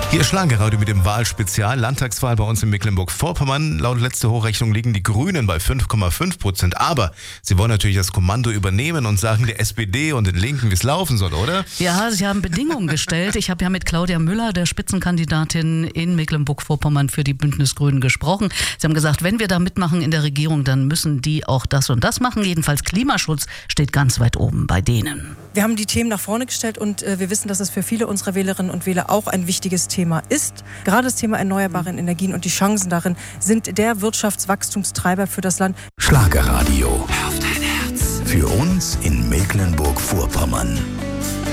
Hier Schlagerradio mit dem Wahlspezial. Landtagswahl bei uns in Mecklenburg-Vorpommern. Laut letzter Hochrechnung liegen die Grünen bei 5,5%. Aber sie wollen natürlich das Kommando übernehmen und sagen der SPD und den Linken, wie es laufen soll, oder? Ja, sie haben Bedingungen gestellt. Ich habe ja mit Claudia Müller, der Spitzenkandidatin in Mecklenburg-Vorpommern für die Bündnis-Grünen gesprochen. Sie haben gesagt, wenn wir da mitmachen in der Regierung, dann müssen die auch das und das machen. Jedenfalls Klimaschutz steht ganz weit oben bei denen. Wir haben die Themen nach vorne gestellt und wir wissen, dass es für viele unserer Wählerinnen und Wähler auch ein wichtiges Thema ist. Gerade das Thema erneuerbare Energien und die Chancen darin sind der Wirtschaftswachstumstreiber für das Land. Schlagerradio. Hör auf dein Herz. Für uns in Mecklenburg-Vorpommern.